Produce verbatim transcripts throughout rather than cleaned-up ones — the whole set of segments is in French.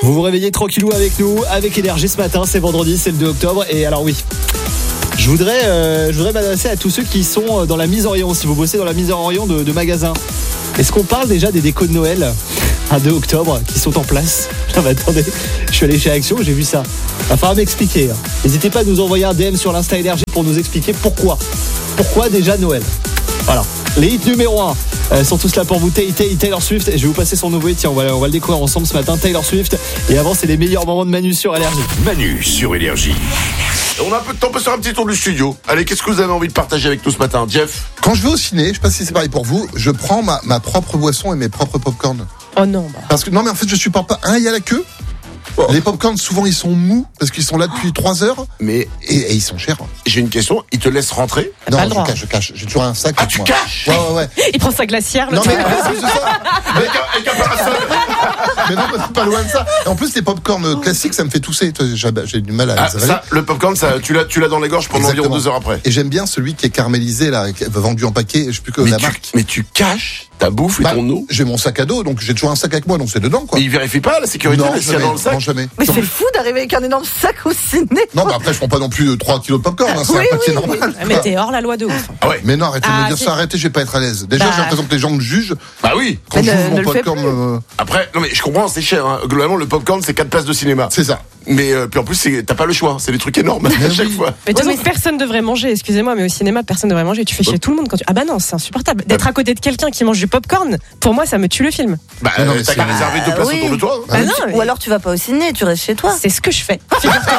Vous vous réveillez tranquillou avec nous, avec Énergie ce matin, c'est vendredi, c'est le deux octobre. Et alors oui, je voudrais, euh, je voudrais m'adresser à tous ceux qui sont dans la mise en rayon, si vous bossez dans la mise en rayon de, de magasins. Est-ce qu'on parle déjà des décos de Noël un deux octobre qui sont en place? Non mais attendez, je suis allé chez Action, j'ai vu ça. Il va falloir m'expliquer. N'hésitez pas à nous envoyer un D M sur l'Insta Énergie pour nous expliquer pourquoi. Pourquoi déjà Noël? Voilà. Les hits numéro un euh, sont tous là pour vous. Tay Tay, Taylor Swift. Et je vais vous passer son nouveau hit. Tiens, on va, on va le découvrir ensemble ce matin. Taylor Swift. Et avant, c'est les meilleurs moments de Manu sur Énergie. Manu sur Énergie. On a un peu de temps pour faire un petit tour du studio. Allez, qu'est-ce que vous avez envie de partager avec nous ce matin, Jeff? Quand je vais au ciné, je sais pas si c'est pareil pour vous, je prends ma, ma propre boisson et mes propres popcorn. Oh non. Bah. Parce que non, mais en fait, je supporte pas. Un, il y a la queue. Oh. Les popcorn, souvent, ils sont mous parce qu'ils sont là depuis trois heures. Mais et, et ils sont chers. J'ai une question. Ils te laissent rentrer? Non, pas je le droit. cache, je cache. J'ai toujours un sac. Ah, avec tu moi. caches? Ouais, ouais, ouais. Il prend sa glacière. Le Non, mais truc. en plus de ça. Avec un, avec un parasol. Mais non, c'est pas loin de ça. Et en plus, les popcorn classiques, ça me fait tousser. J'ai, j'ai du mal à Ah, les avaler. ça, le popcorn, ça, tu l'as, tu l'as dans les gorges pendant Exactement. environ deux heures après. Et j'aime bien celui qui est caramélisé, là, qui est vendu en paquet. Je sais plus que Mais la tu, marque. mais tu caches ta bouffe et Bah, ton eau. j'ai mon sac à dos, donc j'ai toujours un sac avec moi, donc c'est dedans, quoi. Mais ils vérifient pas la sécurité, Non, mais s'il y a jamais, dans le sac. non, jamais. Mais En c'est plus- fou d'arriver avec un énorme sac au ciné. Non, bah après, je prends pas non plus trois kilos de popcorn, hein, c'est Oui, un paquet oui, normal. Ouais, mais t'es hors la loi de ouf. Ah ouais. Mais non, arrêtez de Ah, me dire si. ça, arrêtez, je vais pas être à l'aise. Déjà, Bah. j'ai l'impression que les gens me jugent Bah oui. quand Mais j'ouvre ne- mon ne le fais popcorn. plus. euh, Après, non mais je comprends, c'est cher. Hein. Globalement, le popcorn, c'est quatre places de cinéma. C'est ça. Mais euh, puis en plus, c'est, t'as pas le choix. C'est des trucs énormes à chaque oui. fois. Mais de toute Ouais, façon, personne devrait manger, excusez-moi, mais au cinéma, personne devrait manger. Tu fais chier tout le monde quand tu. Ah bah non, c'est insupportable. D'être à côté de quelqu'un qui mange du popcorn, pour moi, ça me tue le film. Bah, Non, non, euh, mais t'as c'est- qu'à réserver deux places oui. autour de toi. hein. Ah non, Ou mais- alors tu vas pas au ciné, tu restes chez toi. C'est ce que je fais.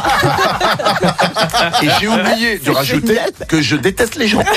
Et j'ai oublié de rajouter que je déteste les gens.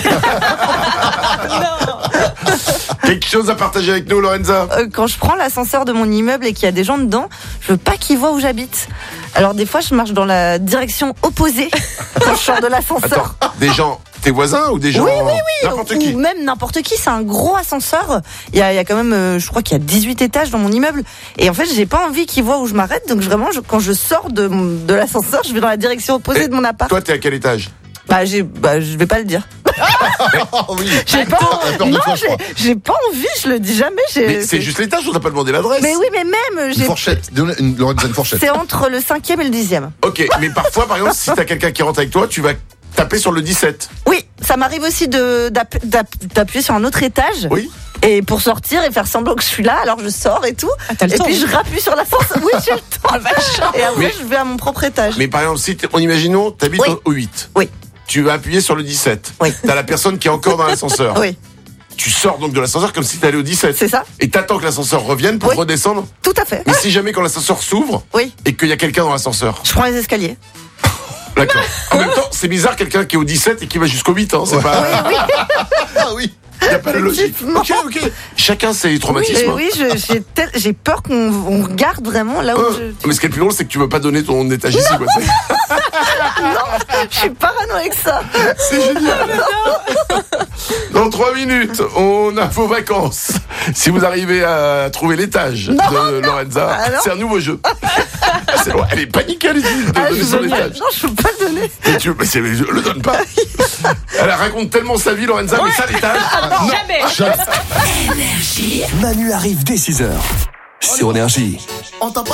Quelque chose à partager avec nous, Lorenza? Euh, quand je prends l'ascenseur de mon immeuble et qu'il y a des gens dedans, je veux pas qu'ils voient où j'habite. Alors des fois, je marche dans la direction opposée quand je sors de l'ascenseur. Attends, des gens, tes voisins ou des gens Oui, oui, oui. n'importe Ou qui? même n'importe qui, c'est un gros ascenseur. Il y a, il y a quand même, euh, je crois qu'il y a dix-huit étages dans mon immeuble. Et en fait, j'ai pas envie qu'ils voient où je m'arrête. Donc vraiment, je- quand je sors de, mon- de l'ascenseur, je vais dans la direction opposée Et de mon appart. Toi, t'es à quel étage? Bah, j'ai, bah, je vais pas le dire. Oh oui. J'ai pas, T'as peur de non, toi, je j'ai, crois. j'ai pas envie, je le dis jamais. j'ai- Mais c'est juste l'étage, on t'a pas demandé l'adresse. Mais oui, mais même, Une j'ai, fourchette. Donne une, Lorenza, une fourchette. c'est entre le cinquième et le dixième. Ok, mais parfois, par exemple, si t'as quelqu'un qui rentre avec toi, tu vas taper sur le dix-sept. Oui, ça m'arrive aussi de, d'app- d'app- d'appuyer sur un autre étage. Oui. Et pour sortir et faire semblant que je suis là, alors je sors et tout. Ah, t'as le et temps, puis oui. je rappuie sur l'ascenseur. Oui, j'ai le temps. Et après, Mais- je vais à mon propre étage. Mais par exemple, si t'es- on imaginons, t'habites Oui. au huit. Oui. Tu vas appuyer sur le dix-sept. Oui. T'as la personne qui est encore dans l'ascenseur. Oui, Tu sors donc de l'ascenseur comme si t'allais au dix-sept. c'est ça. Et t'attends que l'ascenseur revienne pour Oui. redescendre. Tout à fait. Mais si jamais quand l'ascenseur s'ouvre Oui, et qu'il y a quelqu'un dans l'ascenseur. je prends les escaliers. D'accord. En même temps, c'est bizarre quelqu'un qui est au dix-sept et qui va jusqu'au huit. Hein, c'est pas. Oui, Ah oui. Y a pas de logique. Effectivement. Ok, ok. Chacun ses oui, traumatismes. et oui, je- j'ai, tel- j'ai peur qu'on on regarde vraiment là où Euh, je. Mais ce qui est le plus drôle, c'est que tu veux pas donner ton étage ici. Quoi. C'est- Non, je suis parano avec ça. C'est génial. Dans trois minutes, on a vos vacances. Si vous arrivez à trouver l'étage de Lorenza, Ah non. c'est un nouveau jeu. Ah, c'est loin. Elle est paniquée, elle dit de Ah, donner je, son veux- étage. non, je peux pas le donner. Mais tu, mais c'est- je le donne pas. Elle raconte tellement sa vie, Lorenza, mais ça, l'étage. Jamais. Manu arrive dès six heures sur Énergie.